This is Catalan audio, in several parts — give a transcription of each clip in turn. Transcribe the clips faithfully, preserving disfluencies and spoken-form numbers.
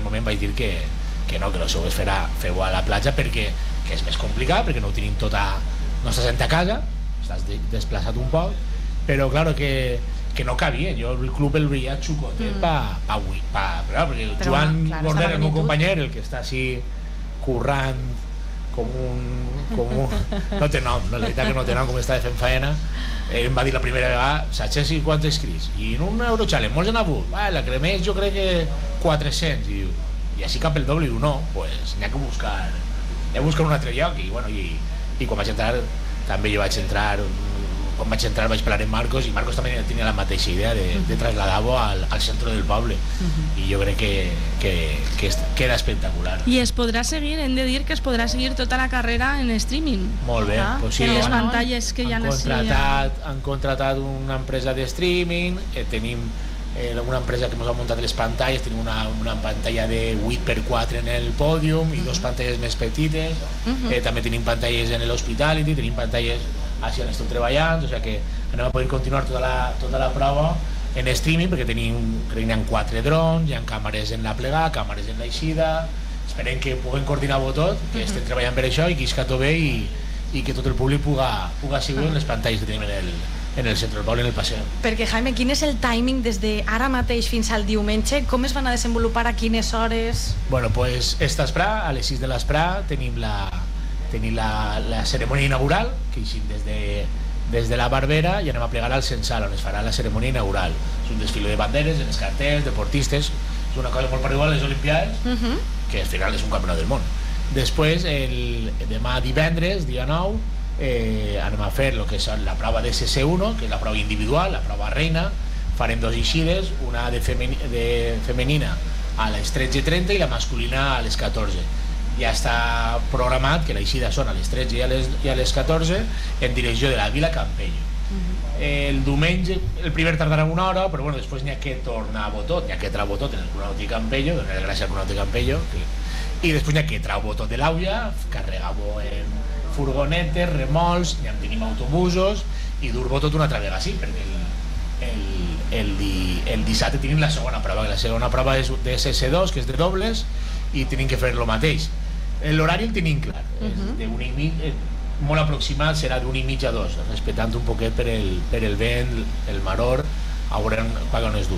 primer moment vaig dir que, que no, que el seu és fer a, fer-ho a la platja perquè que és més complicat, perquè no ho tenim tot a... no estàs a casa, estàs de, desplaçat un poc, però claro que, que no cabia, jo el club el veia xucotet mm. pa, pa, pa, pa, perquè el però, Joan clar, Border, el meu company, el que està així currant com un, com un... no té nom, no, la veritat que no té nom, com està fent faena. Ell em va dir la primera vegada set cents cinquanta inscrits i en un Eurochallenge, molts han hagut, ah, la cremés jo crec que quatre-cents, i diu, i així cap el doble, i diu, no, pues n'hi ha que buscar n'hi ha que buscar un altre lloc, i bueno, i, i quan vaig entrar, també jo vaig entrar quan vaig entrar vaig parlar amb Marcos, i Marcos també tenia la mateixa idea de, de traslladar-ho al, al centre del poble, uh-huh. i jo crec que, que, que queda espectacular. I es podrà seguir, hem de dir que es podrà seguir tota la carrera en streaming. Molt bé, ah, pues sí, en les han, pantalles que hi ha han contratat, han contratat una empresa de streaming, eh, tenim eh, una empresa que ens ha muntat les pantalles, tenim una, una pantalla de vuit per quatre en el pòdium i uh-huh. dos pantalles més petites, uh-huh. eh, també tenim pantalles en l'Hospitality, tenim pantalles així on estem treballant, o sigui que anem a poder continuar tota la, tota la prova en streaming perquè tenim, crec que hi ha quatre drons, hi ha càmeres en la plegada, càmeres en l'eixida, esperem que puguem coordinar-ho tot, que estem treballant per això i que isca tot bé i, i que tot el públic puga, puga seguir en les pantalles que tenim en el, en el centre del poble, en el passeig. Perquè, Jaime, quin és el timing des d'ara mateix fins al diumenge? Com es van a desenvolupar, a quines hores? Bueno, pues esta esprà, a les sis de l'esprà tenim la tenim la, la cerimònia inaugural, que hi des de, des de la Barbera i anem a plegar al Censal, on es farà la cerimònia inaugural. És un desfile de banderes, en els cartells, deportistes, és una cosa molt parecida a les Olimpiades, uh-huh. que al final és un campionat del món. Després, el, demà divendres, dia nou, eh, anem a fer lo que és la prova de C C uno, que és la prova individual, la prova reina, farem dos eixides, una de, femeni, de femenina a les tretze i trenta i la masculina a les catorze. Ja està programat que l'eixida són a les tretze i a les, i a les catorze en direcció de la Vila Campello. Uh-huh. El diumenge, el primer tardarà una hora, però bueno, després n'hi ha que tornar-ho tot, n'hi ha que trau-ho tot en el Cronòtic Campello, donar gràcies al Cronòtic Campello, que... i després n'hi ha que trau-ho tot de l'Aulla, carregar-ho en furgonetes, remolcs, n'hi ha tenim autobusos i dur-ho tot una altra vegada així, perquè el, el, el, di, el dissabte tenim la segona prova, que la segona prova és de S S dos, que és de dobles, i tenim que fer el mateix. L'horari el tenim clar, uh-huh. de una i mig, molt aproximat, serà d'un i mig a dos, respectant un poquet per el, per el vent, el maror, a veure quan es du.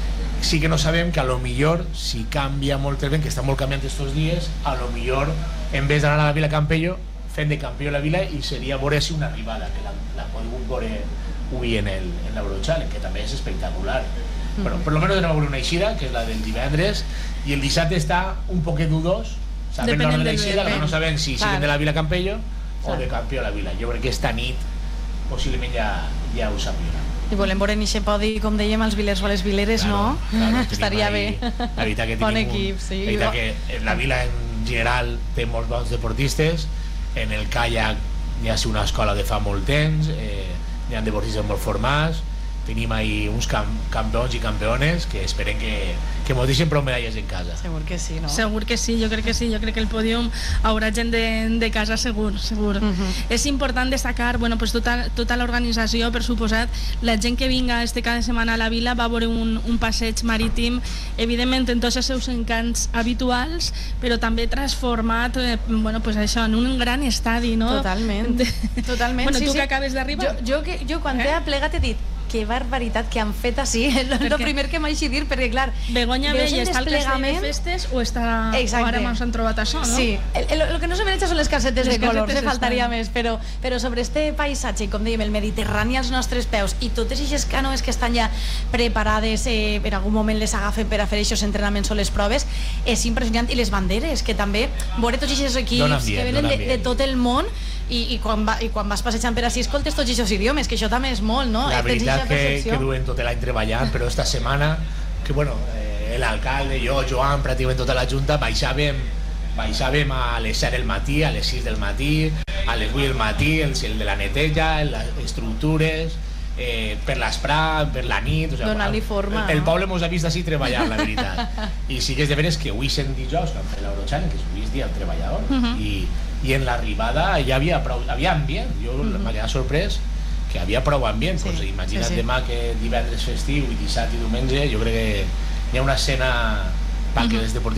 Sí que no sabem que a lo millor, si canvia molt el vent, que està molt canviant estos dies, a lo millor, en vez d'anar a la Vila Campello, fem de Campello a la Vila i seria veure si una arribada, que la, la podem veure avui en l'Eurochallenge, que també és espectacular. Uh-huh. Bueno, per lo menos anem a veure una eixida, que és la del divendres, i el dissabte està un poquet dudós, sabem l'hora de l'eixida, però no sabem si siguen de la Vila Campello o de Campello a la Vila. Jo crec que esta nit possiblement ja, ja ho sabrà. I volem veure en aquest podi, com dèiem, els vilers o les vileres, claro, no? Claro, estaria ahí, bé. La veritat que tenim bon equip, sí. La veritat que la Vila en general té molts bons deportistes, en el kayak hi ha una escola de fa molt temps, eh, hi ha deportistes molt formats, tenim ahí uns camp campions i campiones que esperem que, que mos deixen prou medalles en casa. Segur que sí, no? Segur que sí, jo crec que sí, jo crec que el pòdium haurà gent de, de casa segur, segur. Uh-huh. És important destacar, bueno, pues tota, tota l'organització, per suposat, la gent que vinga este cada setmana a la vila va veure un, un passeig marítim, evidentment en tots els seus encants habituals, però també transformat, eh, bueno, pues això, en un gran estadi, no? Totalment, totalment. Bueno, sí, tu sí. que acabes d'arribar. Jo, jo, que, jo quan eh? t'he plegat he dit que barbaritat que han fet així, és el primer que m'haig de dir, perquè clar, Begoña Bell està al castell de festes o està o ara ens han trobat això, no? Sí, el, el, el que no se mereix són les casetes les de colors, se faltaria estan. Més, però, però sobre este paisatge, com dèiem, el Mediterrani als nostres peus i totes aquestes canoes que estan ja preparades, eh, per algun moment les agafen per a fer aquests entrenaments o les proves, és impressionant, i les banderes, que també veure tots aquests equips ambient, que venen de, de tot el món, i, i, quan va, i quan vas passejant per així escoltes tots aquests idiomes, que això també és molt, no? La veritat que, que duen tot l'any treballant, però esta setmana que bueno, eh, l'alcalde, jo, Joan, pràcticament tota la junta baixàvem, baixàvem a les set del matí, a les sis del matí, a les vuit del matí, el, el de la neteja, les estructures, eh, per l'esprà, per la nit, o sigui, donant-li forma, el, el no? poble mos ha vist així treballar, la veritat. I sí que és de veres que avui sent dijous, que han fet l'Eurochallenge, que és avui és dia del treballador, uh-huh. i, i en l'arribada ja havia prou, havia ambient, jo uh-huh. m'ha quedat sorprès que havia prou ambient, sí, pues, imagina't sí, sí. demà que divendres festiu i dissabte i diumenge, jo crec que hi ha una escena perquè uh-huh. els deportistes